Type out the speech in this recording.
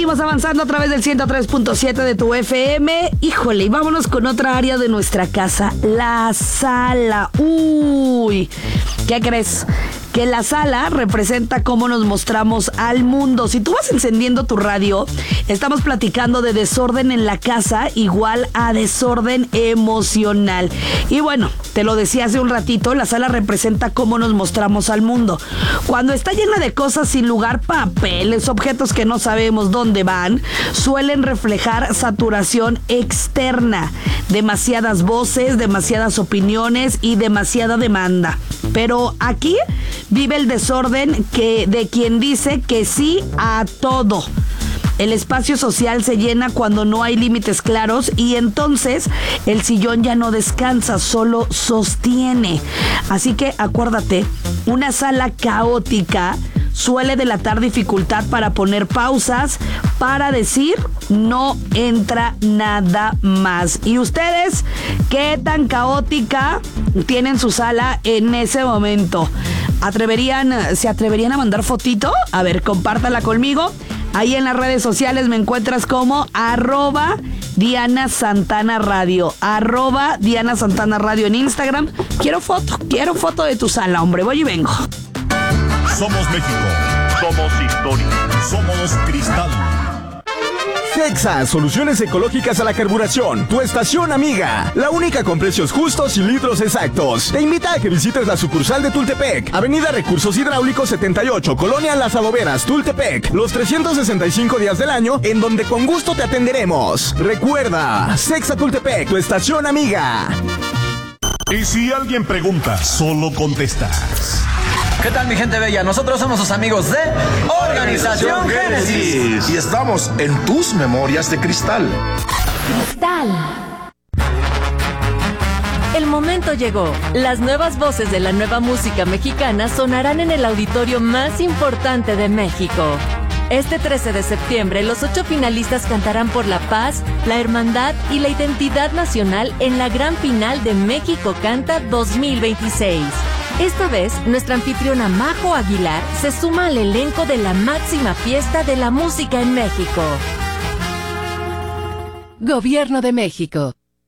Seguimos avanzando a través del 103.7 de tu FM. Híjole, y vámonos con otra área de nuestra casa, la sala. Uy, ¿qué crees? Que la sala representa cómo nos mostramos al mundo. Si tú vas encendiendo tu radio, estamos platicando de desorden en la casa igual a desorden emocional. Y bueno, te lo decía hace un ratito, la sala representa cómo nos mostramos al mundo. Cuando está llena de cosas sin lugar, papeles, objetos que no sabemos dónde van, suelen reflejar saturación externa, demasiadas voces, demasiadas opiniones y demasiada demanda. Pero aquí vive el desorden de quien dice que sí a todo. El espacio social se llena cuando no hay límites claros y entonces el sillón ya no descansa, solo sostiene. Así que acuérdate, una sala caótica suele delatar dificultad para poner pausas, para decir no entra nada más. ¿Y ustedes qué tan caótica tienen su sala en ese momento? ¿Se atreverían a mandar fotito? A ver, compártala conmigo. Ahí en las redes sociales me encuentras como @Diana Santana Radio. @Diana Santana Radio en Instagram. Quiero foto de tu sala, hombre. Voy y vengo. Somos México. Somos historia. Somos cristal. Cexa, soluciones ecológicas a la carburación. Tu estación amiga. La única con precios justos y litros exactos. Te invita a que visites la sucursal de Tultepec. Avenida Recursos Hidráulicos 78, Colonia Las Adoberas, Tultepec. Los 365 días del año, en donde con gusto te atenderemos. Recuerda, Cexa Tultepec, tu estación amiga. Y si alguien pregunta, solo contestas. ¿Qué tal, mi gente bella? Nosotros somos sus amigos de Organización Génesis. Y estamos en tus memorias de cristal. Cristal. El momento llegó. Las nuevas voces de la nueva música mexicana sonarán en el auditorio más importante de México. Este 13 de septiembre, los 8 finalistas cantarán por la paz, la hermandad y la identidad nacional en la gran final de México Canta 2026. Esta vez, nuestra anfitriona Majo Aguilar se suma al elenco de la máxima fiesta de la música en México. Gobierno de México.